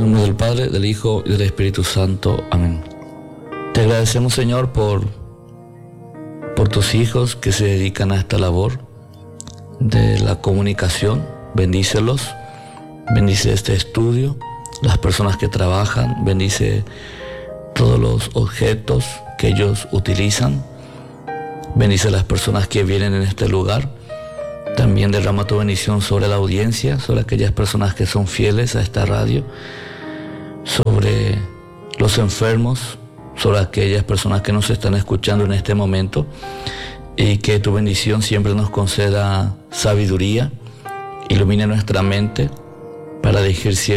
En el nombre del Padre, del Hijo y del Espíritu Santo. Amén. Te agradecemos, Señor, por tus hijos que se dedican a esta labor de la comunicación. Bendícelos, bendice este estudio, las personas que trabajan, bendice todos los objetos que ellos utilizan, bendice a las personas que vienen en este lugar. También derrama tu bendición sobre la audiencia, sobre aquellas personas que son fieles a esta radio, sobre los enfermos, sobre aquellas personas que nos están escuchando en este momento, y que tu bendición siempre nos conceda sabiduría, ilumine nuestra mente para dirigir siempre